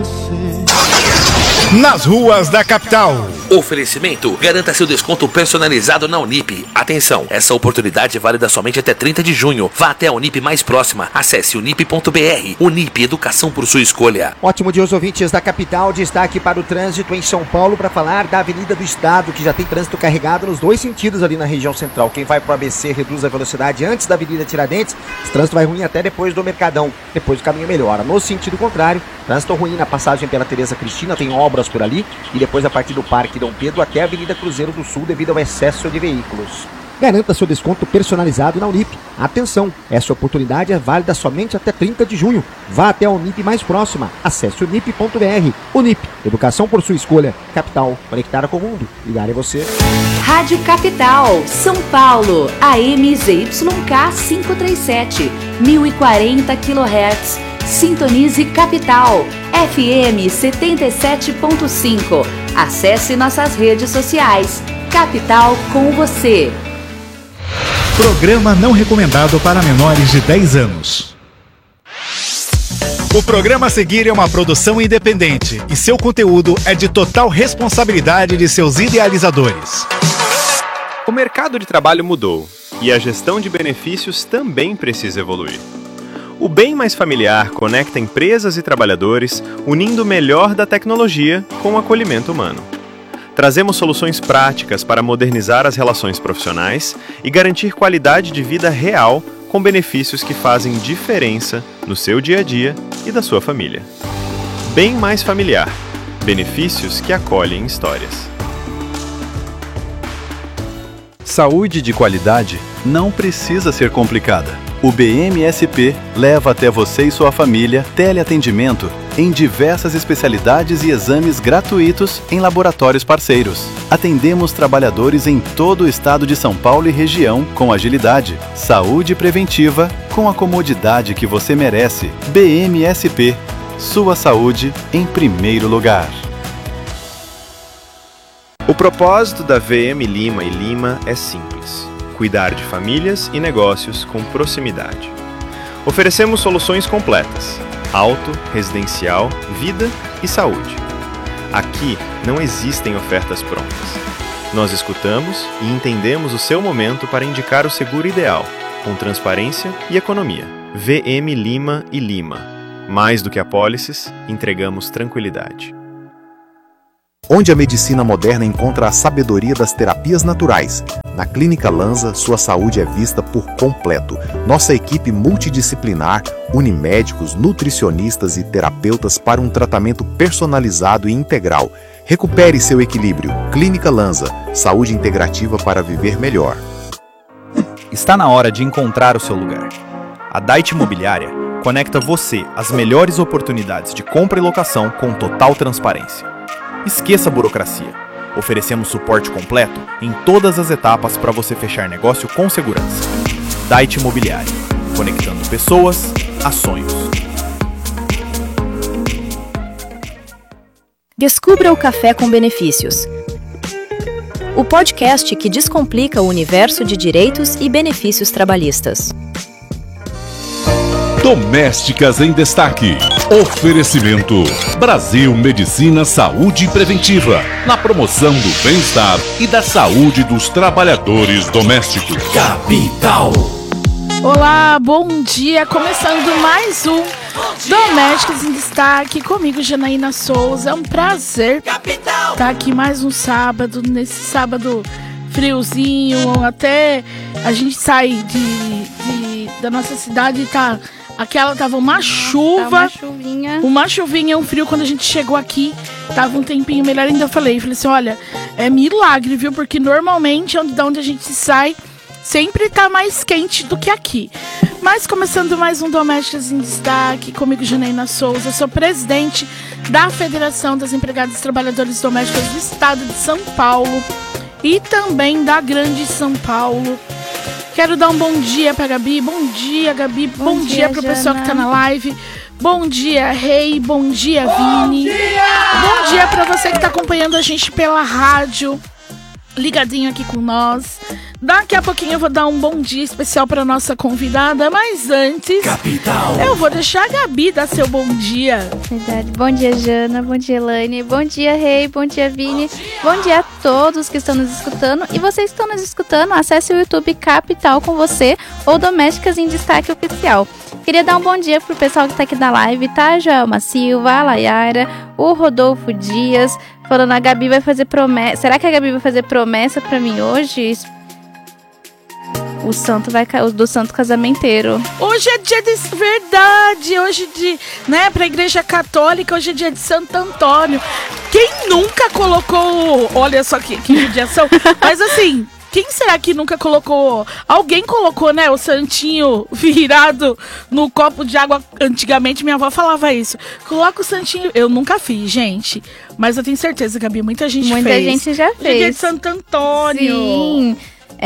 Nas ruas da capital. Oferecimento: garanta seu desconto personalizado na Unip. Atenção, essa oportunidade é válida somente até 30 de junho. Vá até a Unip mais próxima. Acesse unip.br. Unip, educação por sua escolha. Ótimo dia aos ouvintes da capital. Destaque para o trânsito em São Paulo para falar da Avenida do Estado, que já tem trânsito carregado nos dois sentidos ali na região central. Quem vai para o ABC reduz a velocidade antes da Avenida Tiradentes. Esse trânsito vai ruim até depois do Mercadão. Depois o caminho melhora. No sentido contrário, trânsito ruim na passagem pela Tereza Cristina, tem obras por ali, e depois a partir do Parque Dom Pedro até a Avenida Cruzeiro do Sul devido ao excesso de veículos. Garanta seu desconto personalizado na Unip. Atenção, essa oportunidade é válida somente até 30 de junho. Vá até a Unip mais próxima. Acesse unip.br. Unip, educação por sua escolha. Capital, conectada com o mundo. Ligar é você. Rádio Capital, São Paulo, AM ZYK 537, 1040 kHz. Sintonize Capital, FM 77.5. Acesse nossas redes sociais. Capital com você. Programa não recomendado para menores de 10 anos. O programa a seguir é uma produção independente e seu conteúdo é de total responsabilidade de seus idealizadores. O mercado de trabalho mudou e a gestão de benefícios também precisa evoluir. O Bem Mais Familiar conecta empresas e trabalhadores, unindo o melhor da tecnologia com o acolhimento humano. Trazemos soluções práticas para modernizar as relações profissionais e garantir qualidade de vida real com benefícios que fazem diferença no seu dia a dia e da sua família. Bem Mais Familiar. Benefícios que acolhem histórias. Saúde de qualidade não precisa ser complicada. O BMSP leva até você e sua família teleatendimento em diversas especialidades e exames gratuitos em laboratórios parceiros. Atendemos trabalhadores em todo o estado de São Paulo e região com agilidade. Saúde preventiva com a comodidade que você merece. BMSP. Sua saúde em primeiro lugar. O propósito da VM Lima e Lima é simples: cuidar de famílias e negócios com proximidade. Oferecemos soluções completas: auto, residencial, vida e saúde. Aqui não existem ofertas prontas. Nós escutamos e entendemos o seu momento para indicar o seguro ideal, com transparência e economia. VM Lima e Lima. Mais do que apólices, entregamos tranquilidade. Onde a medicina moderna encontra a sabedoria das terapias naturais. Na Clínica Lanza, sua saúde é vista por completo. Nossa equipe multidisciplinar une médicos, nutricionistas e terapeutas para um tratamento personalizado e integral. Recupere seu equilíbrio. Clínica Lanza, saúde integrativa para viver melhor. Está na hora de encontrar o seu lugar. A Dait Imobiliária conecta você às melhores oportunidades de compra e locação com total transparência. Esqueça a burocracia. Oferecemos suporte completo em todas as etapas para você fechar negócio com segurança. Dait Imobiliária, conectando pessoas a sonhos. Descubra o Café com Benefícios. O podcast que descomplica o universo de direitos e benefícios trabalhistas. Domésticas em Destaque. Oferecimento: Brasil Medicina Saúde Preventiva, na promoção do bem-estar e da saúde dos trabalhadores domésticos. Capital. Olá, bom dia. Começando mais um Domésticas em Destaque, comigo, Janaína Souza. É um prazer estar aqui mais um sábado, nesse sábado friozinho, até a gente sai da nossa cidade e tava uma chuva. Uma chuvinha, um frio. Quando a gente chegou aqui, tava um tempinho melhor. Ainda falei assim, olha, é milagre, viu? Porque normalmente, de onde a gente sai, sempre tá mais quente do que aqui. Mas começando mais um Domésticas em Destaque, comigo, Janaína Souza. Sou presidente da Federação das Empregadas e Trabalhadores Domésticos do Estado de São Paulo e também da Grande São Paulo. Quero dar um bom dia pra Gabi. Bom dia, Gabi. Bom dia pro pessoal que tá na live. Bom dia, Rei. Bom dia, Vini. Bom dia pra você que tá acompanhando a gente pela rádio, ligadinho aqui com nós. Daqui a pouquinho eu vou dar um bom dia especial para nossa convidada, mas antes eu vou deixar a Gabi dar seu bom dia. Verdade. Bom dia, Jana. Bom dia, Elaine. Bom dia, Rei. Bom dia, Vini. Bom dia a todos que estão nos escutando. E vocês que estão nos escutando, acesse o YouTube Capital com você ou Domésticas em Destaque Oficial. Queria dar um bom dia pro pessoal que tá aqui na live, tá? Joelma Silva, a Layara, o Rodolfo Dias, falando a Gabi vai fazer promessa. Será que a Gabi vai fazer promessa pra mim hoje? O santo vai cair, o do santo casamenteiro. Hoje é dia de... Verdade, hoje de... Né, pra Igreja Católica, hoje é dia de Santo Antônio. Quem nunca colocou... Olha só que judiação. Mas assim... Quem será que nunca colocou... Alguém colocou, né, o santinho virado no copo de água. Antigamente minha avó falava isso. Coloca o santinho... Eu nunca fiz, gente. Mas eu tenho certeza, Gabi, muita gente fez. Muita gente já fez. Dia de Santo Antônio. Sim.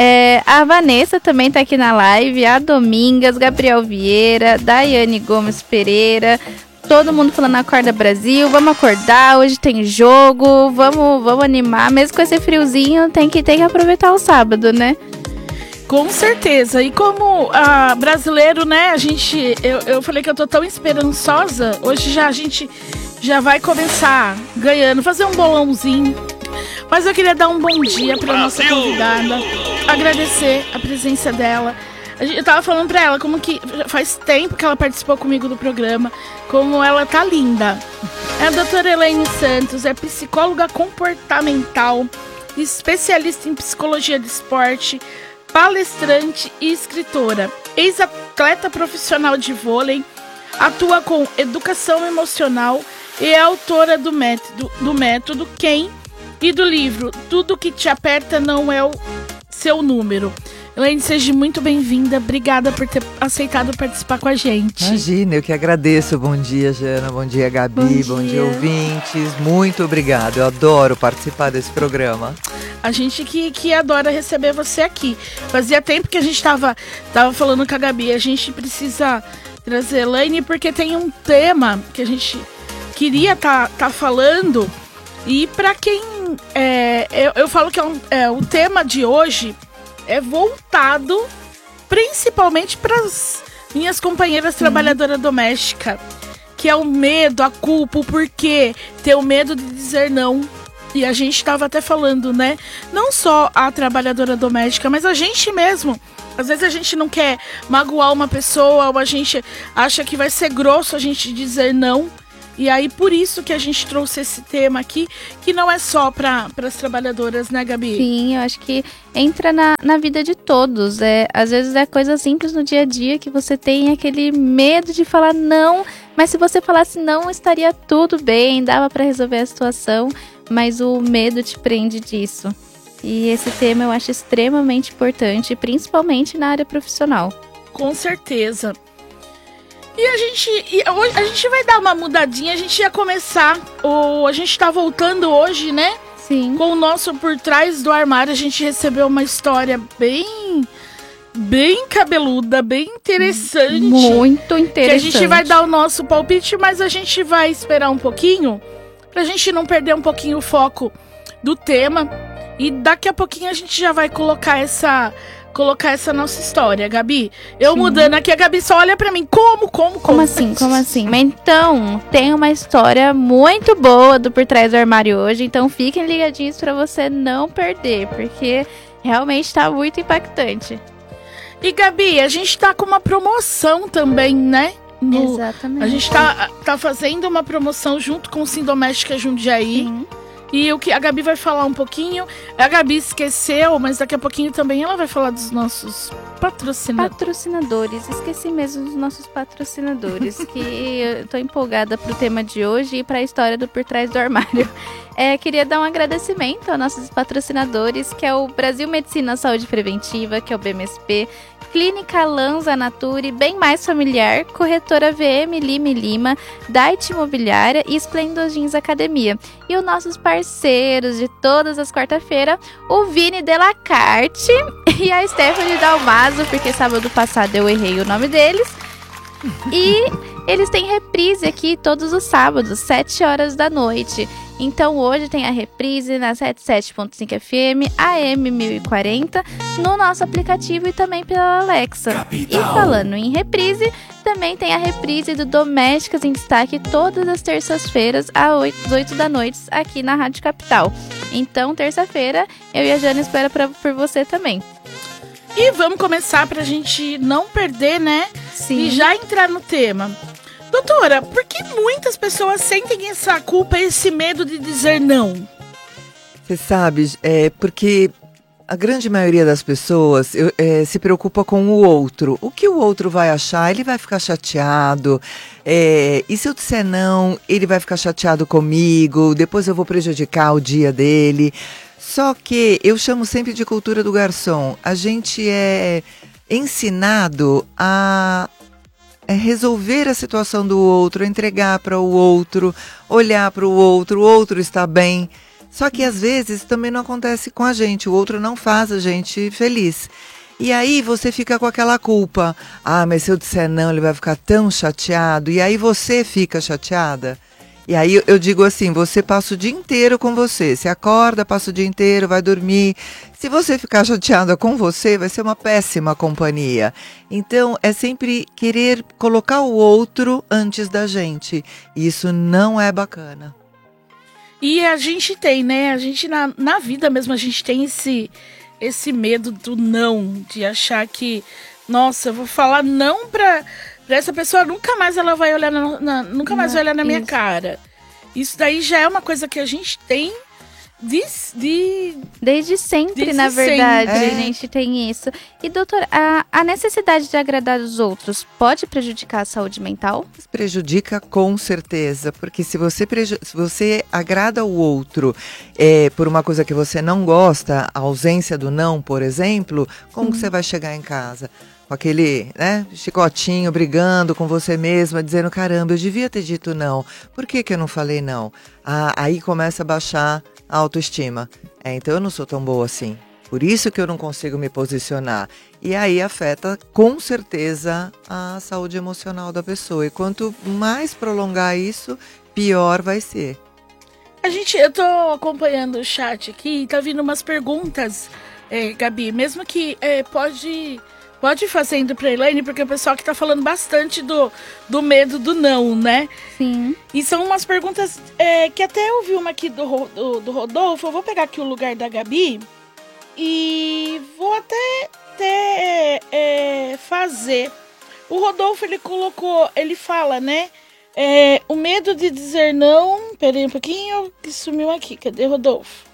A Vanessa também tá aqui na live. A Domingas, Gabriel Vieira, Daiane Gomes Pereira... Todo mundo falando Acorda Brasil, vamos acordar, hoje tem jogo, vamos animar. Mesmo com esse friozinho, tem que aproveitar o sábado, né? Com certeza. E como brasileiro, né, eu falei que eu tô tão esperançosa. Hoje a gente já vai começar ganhando, fazer um bolãozinho. Mas eu queria dar um bom dia pra nossa convidada, agradecer a presença dela. Eu tava falando pra ela como que faz tempo que ela participou comigo do programa, como ela tá linda. É a doutora Elaine Santos, é psicóloga comportamental, especialista em psicologia de esporte, palestrante e escritora. Ex-atleta profissional de vôlei, atua com educação emocional e é autora do método Quem e do livro Tudo que te aperta não é o seu número. Elaine, seja muito bem-vinda. Obrigada por ter aceitado participar com a gente. Imagina, eu que agradeço. Bom dia, Jana. Bom dia, Gabi. Bom dia, ouvintes. Muito obrigado. Eu adoro participar desse programa. A gente que adora receber você aqui. Fazia tempo que a gente tava falando com a Gabi. A gente precisa trazer a Elaine porque tem um tema que a gente queria tá falando. E para quem... eu falo que o tema de hoje... é voltado principalmente para as minhas companheiras trabalhadoras domésticas, que é o medo, a culpa, o porquê, ter o medo de dizer não. E a gente estava até falando, né? Não só a trabalhadora doméstica, mas a gente mesmo. Às vezes a gente não quer magoar uma pessoa, ou a gente acha que vai ser grosso a gente dizer não. E aí, por isso que a gente trouxe esse tema aqui, que não é só para as trabalhadoras, né, Gabi? Sim, eu acho que entra na vida de todos. Às vezes é coisa simples no dia a dia que você tem aquele medo de falar não, mas se você falasse não, estaria tudo bem, dava para resolver a situação, mas o medo te prende disso. E esse tema eu acho extremamente importante, principalmente na área profissional. Com certeza. E hoje a gente vai dar uma mudadinha, a gente ia começar, a gente tá voltando hoje, né? Sim. Com o nosso Por Trás do Armário, a gente recebeu uma história bem cabeluda, bem interessante. Muito interessante. Que a gente vai dar o nosso palpite, mas a gente vai esperar um pouquinho, pra gente não perder um pouquinho o foco do tema. E daqui a pouquinho a gente já vai colocar essa nossa história, Gabi. Eu Sim. Mudando aqui, a Gabi só olha pra mim. Como assim? Mas então, tem uma história muito boa do Por Trás do Armário hoje. Então fiquem ligadinhos pra você não perder, porque realmente tá muito impactante. E Gabi, a gente tá com uma promoção também, né? Exatamente. A gente tá fazendo uma promoção junto com o Sindoméstica Jundiaí. Sim. E o que a Gabi vai falar um pouquinho, a Gabi esqueceu, mas daqui a pouquinho também ela vai falar dos nossos patrocinadores. Esqueci mesmo dos nossos patrocinadores, que eu tô empolgada pro tema de hoje e pra história do Por Trás do Armário. Queria dar um agradecimento aos nossos patrocinadores, que é o Brasil Medicina Saúde Preventiva, que é o BMSP, Clínica Lanza Nature, Bem Mais Familiar, Corretora VM Lima e Lima, Dait Imobiliária e Splendor Jeans Academia. E os nossos parceiros de todas as quarta-feiras, o Vini Delacarte e a Stephanie Dalmaso, porque sábado passado eu errei o nome deles. E Eles têm reprise aqui todos os sábados, 7 horas da noite. Então hoje tem a reprise na 77.5 FM, AM 1040, no nosso aplicativo e também pela Alexa. Capital. E falando em reprise, também tem a reprise do Domésticas em Destaque todas as terças-feiras, às 8 da noite, aqui na Rádio Capital. Então, terça-feira, eu e a Jana espero por você também. E vamos começar pra gente não perder, né? Sim. E já entrar no tema. Doutora, por que muitas pessoas sentem essa culpa, esse medo de dizer não? Você sabe, porque a grande maioria das pessoas se preocupa com o outro. O que o outro vai achar? Ele vai ficar chateado. E se eu disser não, ele vai ficar chateado comigo. Depois eu vou prejudicar o dia dele. Só que eu chamo sempre de cultura do garçom. A gente é ensinado a resolver a situação do outro, entregar para o outro, olhar para o outro está bem. Só que às vezes também não acontece com a gente, o outro não faz a gente feliz. E aí você fica com aquela culpa. Ah, mas se eu disser não, ele vai ficar tão chateado. E aí você fica chateada. E aí eu digo assim, você passa o dia inteiro com você. Você acorda, passa o dia inteiro, vai dormir. Se você ficar chateada com você, vai ser uma péssima companhia. Então, é sempre querer colocar o outro antes da gente. Isso não é bacana. E a gente tem, né? A gente, na vida mesmo, a gente tem esse medo do não. De achar que, nossa, eu vou falar não pra essa pessoa, nunca mais ela vai olhar nunca mais vai olhar na minha cara. Isso daí já é uma coisa que a gente tem desde sempre, na verdade, a gente tem isso. E doutora, a necessidade de agradar os outros pode prejudicar a saúde mental? Prejudica com certeza, porque se você agrada o outro por uma coisa que você não gosta, a ausência do não, por exemplo, como que você vai chegar em casa? Com aquele, chicotinho, brigando com você mesma, dizendo, caramba, eu devia ter dito não. Por que eu não falei não? Aí começa a baixar a autoestima. Então eu não sou tão boa assim. Por isso que eu não consigo me posicionar. E aí afeta, com certeza, a saúde emocional da pessoa. E quanto mais prolongar isso, pior vai ser. Eu tô acompanhando o chat aqui e tá vindo umas perguntas, Gabi. Mesmo que pode ir fazendo pra Elaine, porque o pessoal que tá falando bastante do medo do não, né? Sim. E são umas perguntas que até eu vi uma aqui do Rodolfo. Eu vou pegar aqui o lugar da Gabi e vou até fazer. O Rodolfo, ele fala, né? O medo de dizer não. Peraí um pouquinho, que sumiu aqui. Cadê Rodolfo?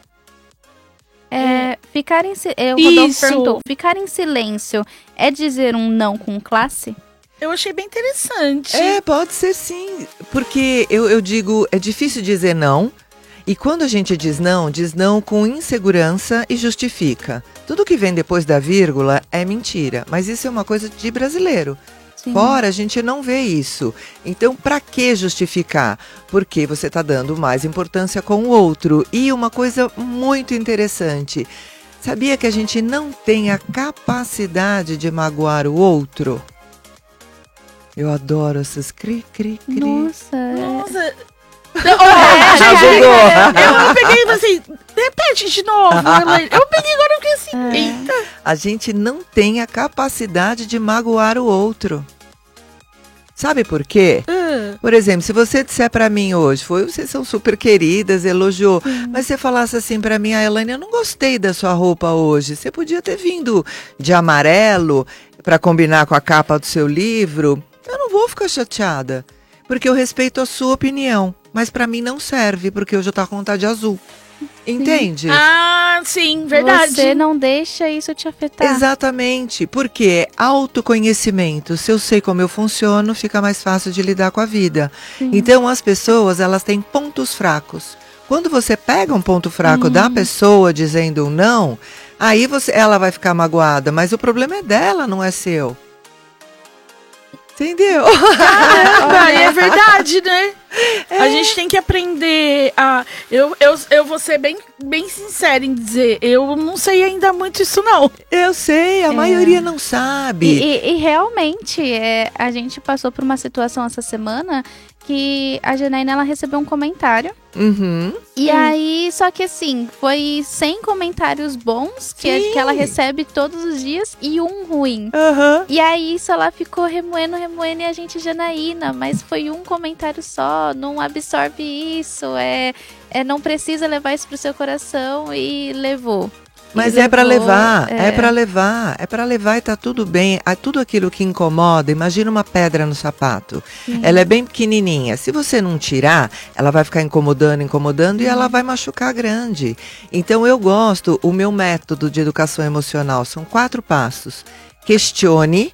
O Rodolfo perguntou, ficar em silêncio é dizer um não com classe? Eu achei bem interessante. Pode ser sim, porque eu digo, é difícil dizer não, e quando a gente diz não com insegurança e justifica. Tudo que vem depois da vírgula é mentira, mas isso é uma coisa de brasileiro. Sim. Fora a gente não vê isso. Então, para que justificar? Porque você está dando mais importância com o outro. E uma coisa muito interessante, sabia que a gente não tem a capacidade de magoar o outro? Eu adoro essas cri. Nossa. Eu peguei assim, repete de novo. Eu peguei agora, eu fiquei assim, eita. A gente não tem a capacidade de magoar o outro. Sabe por quê? Por exemplo, se você disser pra mim hoje, vocês são super queridas, elogiou, mas você falasse assim pra mim, Elaine, eu não gostei da sua roupa hoje, você podia ter vindo de amarelo pra combinar com a capa do seu livro, eu não vou ficar chateada, porque eu respeito a sua opinião, mas pra mim não serve, porque hoje eu tô com vontade de azul. Entende? Sim, verdade. Você não deixa isso te afetar. Exatamente, porque autoconhecimento, se eu sei como eu funciono, fica mais fácil de lidar com a vida. Sim. Então as pessoas, elas têm pontos fracos. Quando você pega um ponto fraco da pessoa dizendo um não, aí ela vai ficar magoada, mas o problema é dela, não é seu. Entendeu? Caramba, é verdade, né? A gente tem que aprender a... Eu vou ser bem sincera em dizer, eu não sei ainda muito isso, não. Eu sei, a maioria não sabe. E realmente, a gente passou por uma situação essa semana que a Janaína, ela recebeu um comentário. E aí, só que assim, foi 100 comentários bons que ela recebe todos os dias e um ruim. E aí, isso ela ficou remoendo e a gente, Janaína, mas foi um comentário só, não absorve isso, não precisa levar isso pro seu coração, e levou. Mas é pra levar, é pra levar e tá tudo bem. Tudo aquilo que incomoda, imagina uma pedra no sapato. Ela é bem pequenininha. Se você não tirar, ela vai ficar incomodando e ela vai machucar grande. Então eu gosto, o meu método de educação emocional são 4 passos. Questione,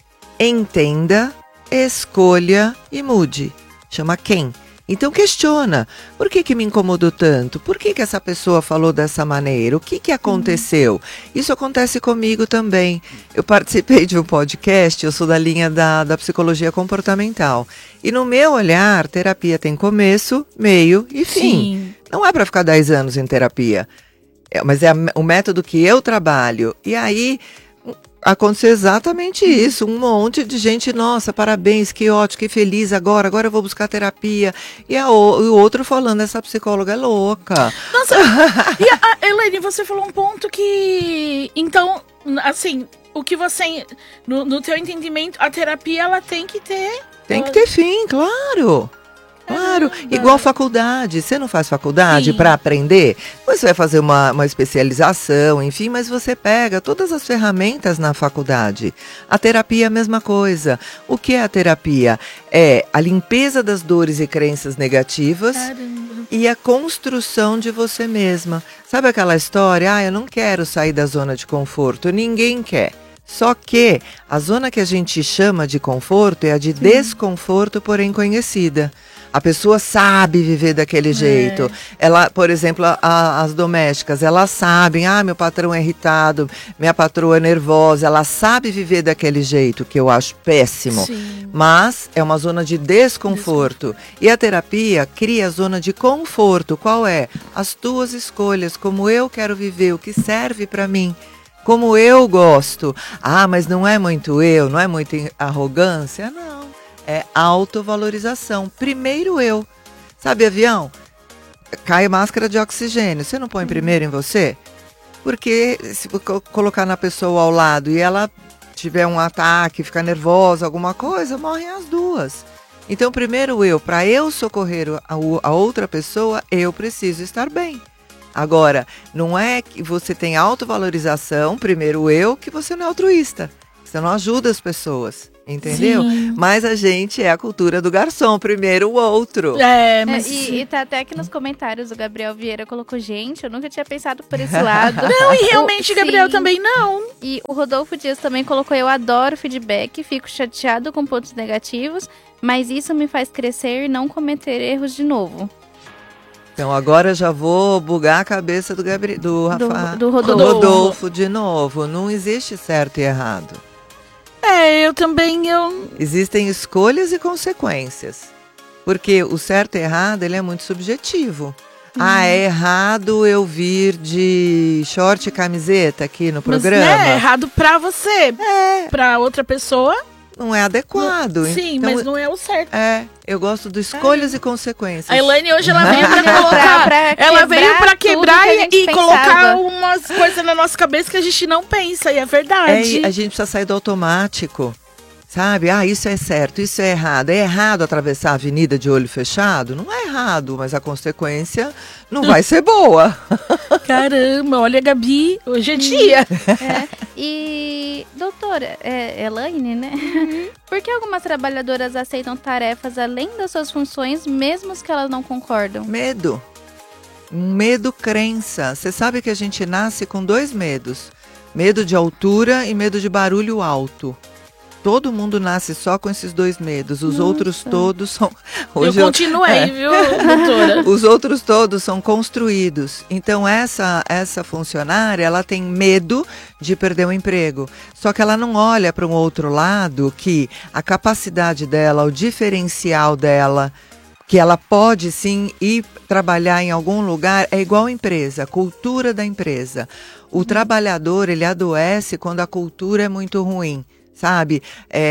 entenda, escolha e mude. Chama quem? Então questiona, por que me incomodou tanto? Por que essa pessoa falou dessa maneira? O que aconteceu? Isso acontece comigo também. Eu participei de um podcast, eu sou da linha da psicologia comportamental. E no meu olhar, terapia tem começo, meio e fim. Não é para ficar 10 anos em terapia, mas é o método que eu trabalho. E aí... aconteceu exatamente isso, um monte de gente, nossa, parabéns, que ótimo, que feliz agora eu vou buscar terapia. E o outro falando, essa psicóloga é louca. Nossa, e Elaine, você falou um ponto que, então, assim, o que você, no teu entendimento, a terapia, ela tem que ter... Tem que ter fim, claro. Claro, igual faculdade. Você não faz faculdade para aprender? Você vai fazer uma especialização, enfim, mas você pega todas as ferramentas na faculdade. A terapia é a mesma coisa. O que é a terapia? É a limpeza das dores e crenças negativas e a construção de você mesma. Sabe aquela história? Eu não quero sair da zona de conforto. Ninguém quer. Só que a zona que a gente chama de conforto é a de desconforto, porém conhecida. A pessoa sabe viver daquele jeito. Ela, por exemplo, as domésticas, elas sabem, meu patrão é irritado, minha patroa é nervosa, ela sabe viver daquele jeito, que eu acho péssimo. Mas é uma zona de desconforto. E a terapia cria a zona de conforto. Qual é? As tuas escolhas, como eu quero viver, o que serve para mim. Como eu gosto. Mas não é muito não é muita arrogância? Não. É autovalorização. Primeiro eu. Sabe avião? Cai máscara de oxigênio. Você não põe primeiro em você? Porque se colocar na pessoa ao lado e ela tiver um ataque, ficar nervosa, alguma coisa, morrem as duas. Então primeiro eu. Para eu socorrer a outra pessoa, eu preciso estar bem. Agora, não é que você tem autovalorização, primeiro eu, que você não é altruísta. Você não ajuda as pessoas, entendeu? Mas a gente é a cultura do garçom, primeiro o outro. E tá até aqui nos comentários, o Gabriel Vieira colocou, gente, eu nunca tinha pensado por esse lado. Não, e realmente, Gabriel, também não. E o Rodolfo Dias também colocou, eu adoro feedback, fico chateado com pontos negativos, mas isso me faz crescer e não cometer erros de novo. Então agora já vou bugar a cabeça do Rodolfo de novo. Não existe certo e errado. Eu também, Existem escolhas e consequências. Porque o certo e errado, ele é muito subjetivo. É errado eu vir de short e camiseta aqui no programa? Mas, é errado pra você. Pra outra pessoa... não é adequado. Sim, então, mas não é o certo. Eu gosto de escolhas e consequências. A Elaine hoje ela veio pra colocar, ela veio pra quebrar e colocar umas coisas na nossa cabeça que a gente não pensa, e é verdade. A gente precisa sair do automático, sabe? Isso é certo, isso é errado. É errado atravessar a avenida de olho fechado? Não é errado, mas a consequência não vai ser boa. Caramba, olha, Gabi, hoje é dia. E, doutora, Elaine, né? Por que algumas trabalhadoras aceitam tarefas além das suas funções, mesmo que elas não concordam? Medo. Medo, crença. Você sabe que a gente nasce com 2 medos. Medo de altura e medo de barulho alto. todo mundo nasce só com esses 2 medos. Os outros todos são... Hoje eu continuei, viu, doutora? Os outros todos são construídos. Então, essa funcionária, ela tem medo de perder o emprego. Só que ela não olha para um outro lado que a capacidade dela, o diferencial dela, que ela pode sim ir trabalhar em algum lugar, é igual à empresa, a cultura da empresa. O trabalhador, ele adoece quando a cultura é muito ruim, sabe?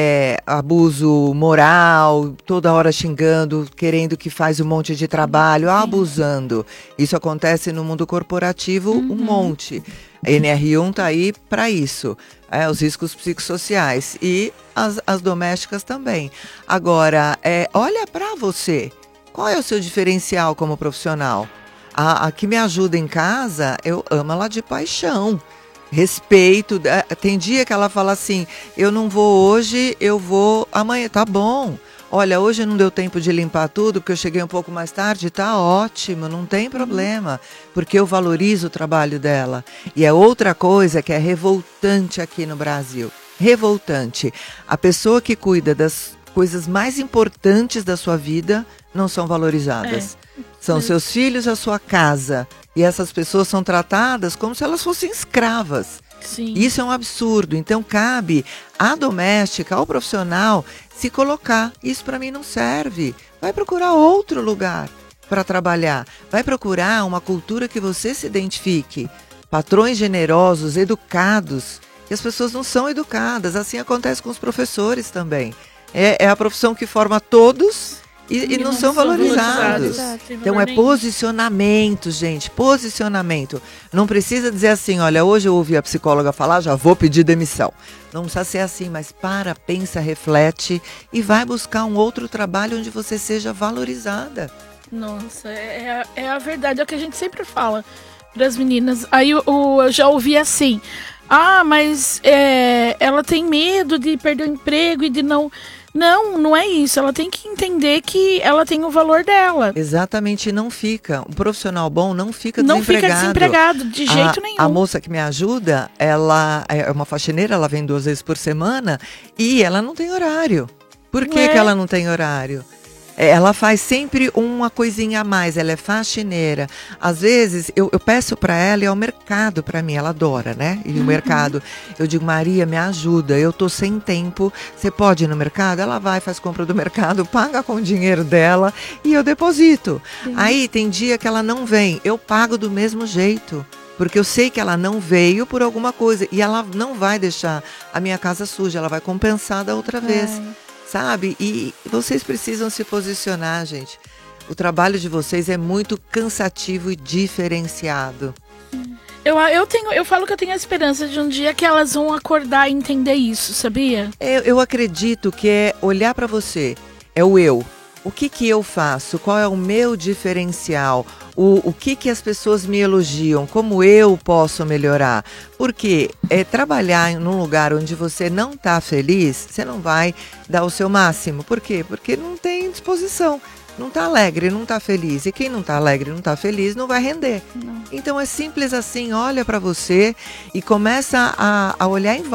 Abuso moral, toda hora xingando, querendo que faz um monte de trabalho, abusando. Isso acontece no mundo corporativo um monte. A NR1 está aí para isso, os riscos psicossociais e as domésticas também. Agora, olha para você. Qual é o seu diferencial como profissional? A que me ajuda em casa, eu amo ela de paixão. Respeito. Tem dia que ela fala assim, eu não vou hoje, eu vou amanhã. Tá bom. Olha, hoje não deu tempo de limpar tudo, porque eu cheguei um pouco mais tarde. Tá ótimo, não tem problema. Porque eu valorizo o trabalho dela. E é outra coisa que é revoltante aqui no Brasil. Revoltante. A pessoa que cuida das coisas mais importantes da sua vida não são valorizadas. São seus filhos, a sua casa. E essas pessoas são tratadas como se elas fossem escravas. Sim. Isso é um absurdo. Então cabe à doméstica, ao profissional, se colocar. Isso para mim não serve. Vai procurar outro lugar para trabalhar. Vai procurar uma cultura que você se identifique. Patrões generosos, educados. E as pessoas não são educadas. Assim acontece com os professores também. É a profissão que forma todos e não são valorizados. Então é posicionamento, gente, posicionamento. Não precisa dizer assim, olha, hoje eu ouvi a psicóloga falar, já vou pedir demissão. Não precisa ser assim, mas pensa, reflete e vai buscar um outro trabalho onde você seja valorizada. Nossa, é a verdade, é o que a gente sempre fala para as meninas. Aí eu já ouvi assim, mas ela tem medo de perder o emprego e de não... Não é isso. Ela tem que entender que ela tem o valor dela. Exatamente, não fica. Um profissional bom não fica desempregado. Não fica desempregado, de jeito nenhum. A moça que me ajuda, ela é uma faxineira, ela vem 2 vezes por semana e ela não tem horário. Por que ela não tem horário? Ela faz sempre uma coisinha a mais, ela é faxineira. Às vezes, eu peço para ela e é o mercado para mim, ela adora, né? E o mercado, eu digo, Maria, me ajuda, eu tô sem tempo, você pode ir no mercado? Ela vai, faz compra do mercado, paga com o dinheiro dela e eu deposito. Sim. Aí tem dia que ela não vem, eu pago do mesmo jeito. Porque eu sei que ela não veio por alguma coisa e ela não vai deixar a minha casa suja, ela vai compensar da outra vez. Sabe? E vocês precisam se posicionar, gente. O trabalho de vocês é muito cansativo e diferenciado. Eu falo que eu tenho a esperança de um dia que elas vão acordar e entender isso, sabia? Eu acredito que é olhar para você, é o eu. O que eu faço? Qual é o meu diferencial? O que as pessoas me elogiam? Como eu posso melhorar? Porque trabalhar num lugar onde você não está feliz, você não vai dar o seu máximo. Por quê? Porque não tem disposição. Não está alegre, não está feliz. E quem não está alegre, não está feliz, não vai render. Não. Então é simples assim, olha para você e começa a olhar em